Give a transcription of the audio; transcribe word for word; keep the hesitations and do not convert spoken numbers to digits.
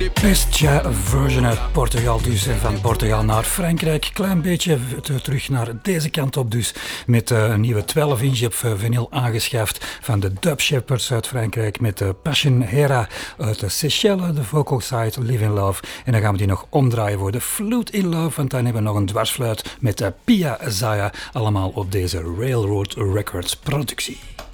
Best Ja version uit Portugal dus. En van Portugal naar Frankrijk. Klein beetje terug naar deze kant op dus. Met een nieuwe twaalf inch op vinyl aangeschaft van de Dub Shepherds uit Frankrijk. Met de Passion Hera uit de Seychelles. De vocal side Live in Love. En dan gaan we die nog omdraaien voor de Flute in Love. Want dan hebben we nog een dwarsfluit met de Pia Zaya. Allemaal op deze Railroad Records productie.